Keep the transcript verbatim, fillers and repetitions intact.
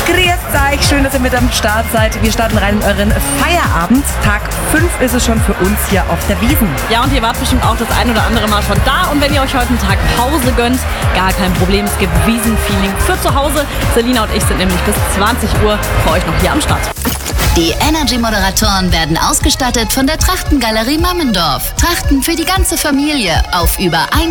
Grüß euch, schön, dass ihr mit am Start seid. Wir starten rein in euren Feierabend. Tag fünf ist es schon für uns hier auf der Wiesn. Ja, und ihr wart bestimmt auch das ein oder andere Mal schon da. Und wenn ihr euch heute einen Tag Pause gönnt, gar kein Problem. Es gibt Wiesn-Feeling für zu Hause. Selina und ich sind nämlich bis zwanzig Uhr für euch noch hier am Start. Die Energy-Moderatoren werden ausgestattet von der Trachtengalerie Mammendorf. Trachten für die ganze Familie auf über